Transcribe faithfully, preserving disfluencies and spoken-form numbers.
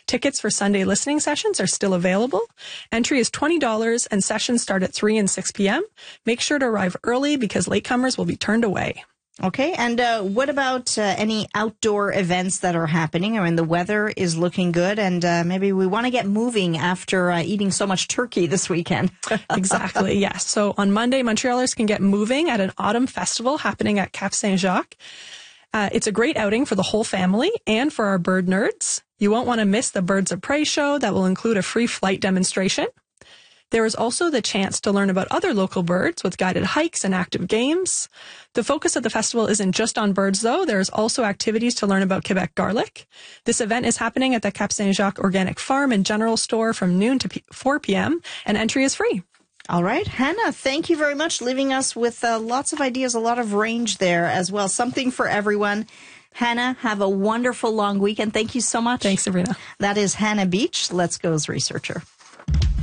Tickets for Sunday listening sessions are still available. Entry is twenty dollars and sessions start at three and six p.m. Make sure to arrive early because latecomers will be turned away. Okay, and uh, what about uh, any outdoor events that are happening? I mean, the weather is looking good, and uh, maybe we want to get moving after uh, eating so much turkey this weekend. Exactly, yes. So on Monday, Montrealers can get moving at an autumn festival happening at Cap Saint-Jacques. Uh, it's a great outing for the whole family and for our bird nerds. You won't want to miss the Birds of Prey show that will include a free flight demonstration. There is also the chance to learn about other local birds with guided hikes and active games. The focus of the festival isn't just on birds, though. There is also activities to learn about Quebec garlic. This event is happening at the Cap Saint-Jacques Organic Farm and General Store from noon to four p.m., and entry is free. All right, Hannah, thank you very much, leaving us with uh, lots of ideas, a lot of range there as well. Something for everyone. Hannah, have a wonderful long weekend. Thank you so much. Thanks, Sabrina. That is Hannah Beach, Let's Go's researcher.